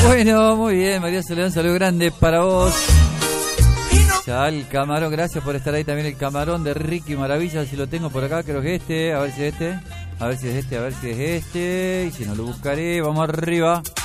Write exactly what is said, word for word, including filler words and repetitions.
Bueno, muy bien, María Soledad, un saludo grande para vos. Ya el camarón, gracias por estar ahí también. El camarón de Ricky Maravilla, si lo tengo por acá, creo que este, a ver si es este, a ver si es este, a ver si es este, y si no lo buscaré, vamos arriba.